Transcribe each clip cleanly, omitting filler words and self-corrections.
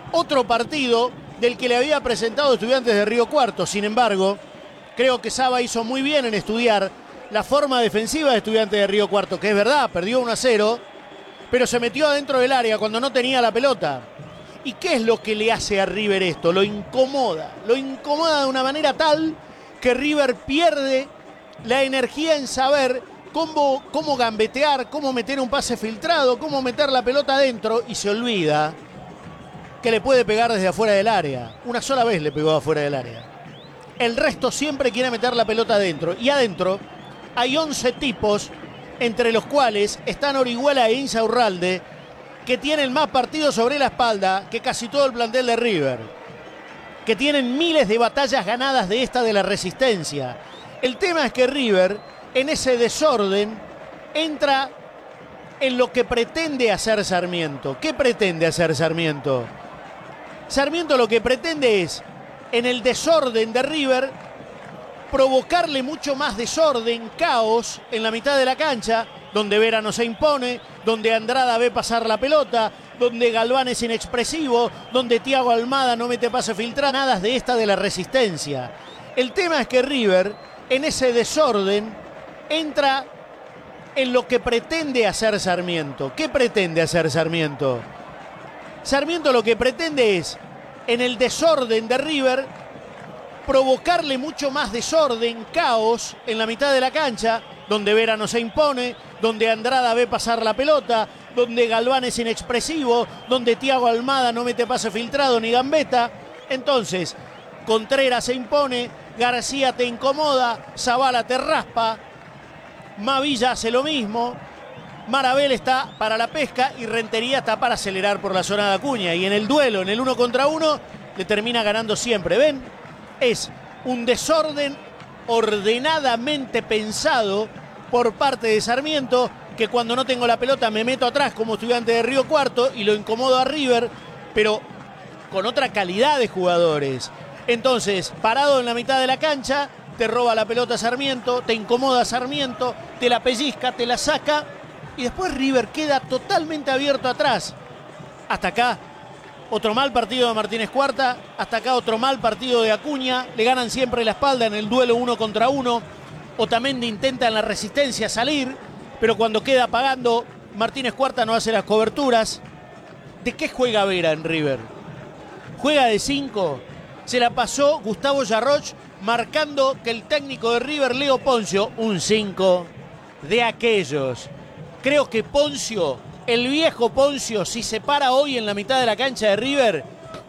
otro partido del que le había presentado Estudiantes de Río Cuarto. Sin embargo, creo que Saba hizo muy bien en estudiar la forma defensiva de Estudiantes de Río Cuarto, que es verdad, perdió 1-0, pero se metió adentro del área cuando no tenía la pelota. ¿Y qué es lo que le hace a River esto? Lo incomoda de una manera tal que River pierde la energía en saber cómo gambetear, cómo meter un pase filtrado, cómo meter la pelota adentro, y se olvida que le puede pegar desde afuera del área. Una sola vez le pegó afuera del área. El resto siempre quiere meter la pelota adentro, y adentro hay 11 tipos, entre los cuales están Orihuela e Insaurralde, que tienen más partidos sobre la espalda que casi todo el plantel de River, que tienen miles de batallas ganadas de esta de la resistencia. El tema es que River, en ese desorden, entra en lo que pretende hacer Sarmiento. ¿Qué pretende hacer Sarmiento? Sarmiento lo que pretende es, en el desorden de River, provocarle mucho más desorden, caos en la mitad de la cancha, donde Vera no se impone, donde Andrada ve pasar la pelota, donde Galván es inexpresivo, donde Thiago Almada no mete pase filtrado, nada de esta de la resistencia. El tema es que River, en ese desorden, entra en lo que pretende hacer Sarmiento. ¿Qué pretende hacer Sarmiento? Sarmiento lo que pretende es, en el desorden de River, provocarle mucho más desorden, caos en la mitad de la cancha, donde Vera no se impone, donde Andrada ve pasar la pelota, donde Galván es inexpresivo, donde Thiago Almada no mete pase filtrado ni gambeta. Entonces, Contreras se impone, García te incomoda, Zavala te raspa, Mavilla hace lo mismo, Marabel está para la pesca y Rentería está para acelerar por la zona de Acuña. Y en el duelo, en el 1 contra 1, le termina ganando siempre. ¿Ven? Es un desorden ordenadamente pensado por parte de Sarmiento, que cuando no tengo la pelota me meto atrás como Estudiante de Río Cuarto y lo incomodo a River, pero con otra calidad de jugadores. Entonces, parado en la mitad de la cancha, te roba la pelota Sarmiento, te incomoda Sarmiento, te la pellizca, te la saca, y después River queda totalmente abierto atrás. Hasta acá, otro mal partido de Martínez Cuarta, hasta acá otro mal partido de Acuña, le ganan siempre la espalda en el duelo 1 contra 1, Otamendi intenta en la resistencia salir, pero cuando queda pagando, Martínez Cuarta no hace las coberturas. ¿De qué juega Vera en River? Juega de 5, se la pasó Gustavo Yarroch marcando que el técnico de River, Leo Poncio, un 5 de aquellos. Creo que Poncio, el viejo Poncio, si se para hoy en la mitad de la cancha de River,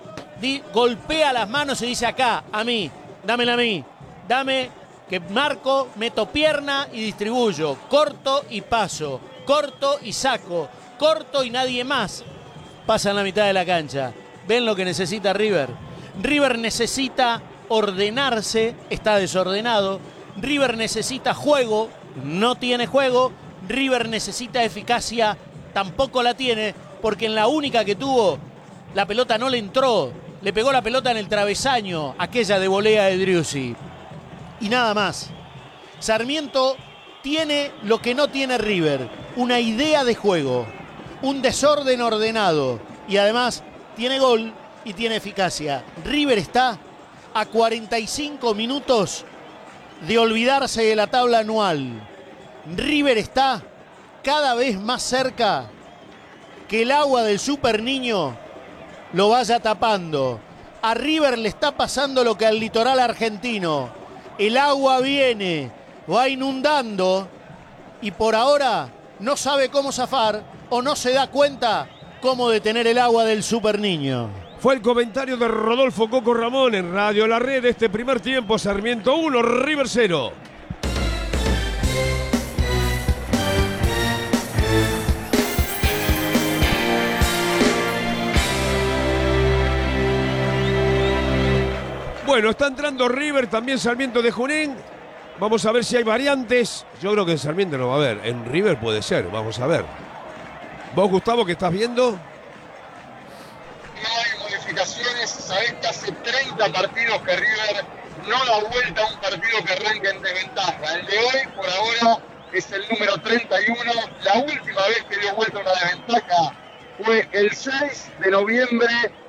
golpea las manos y dice: acá, a mí, dámela a mí, dame que marco, meto pierna y distribuyo, corto y paso, corto y saco, corto y nadie más pasa en la mitad de la cancha. ¿Ven lo que necesita River? River necesita ordenarse, está desordenado. River necesita juego, no tiene juego. River necesita eficacia, tampoco la tiene, porque en la única que tuvo, la pelota no le entró. Le pegó la pelota en el travesaño, aquella de volea de Driussi. Y nada más. Sarmiento tiene lo que no tiene River, una idea de juego, un desorden ordenado, y además tiene gol y tiene eficacia. River está a 45 minutos de olvidarse de la tabla anual. River está cada vez más cerca que el agua del Super Niño lo vaya tapando. A River le está pasando lo que al litoral argentino. El agua viene, va inundando y por ahora no sabe cómo zafar o no se da cuenta cómo detener el agua del Super Niño. Fue el comentario de Rodolfo Coco Ramón en Radio La Red. Este primer tiempo, Sarmiento 1, River 0. Bueno, está entrando River, también Sarmiento de Junín. Vamos a ver si hay variantes. Yo creo que en Sarmiento no va a haber. En River puede ser, vamos a ver. ¿Vos, Gustavo, qué estás viendo? No hay modificaciones. Sabés que hace 30 partidos que River no da vuelta a un partido que arranca en desventaja. El de hoy, por ahora, es el número 31. La última vez que dio vuelta una desventaja fue el 6 de noviembre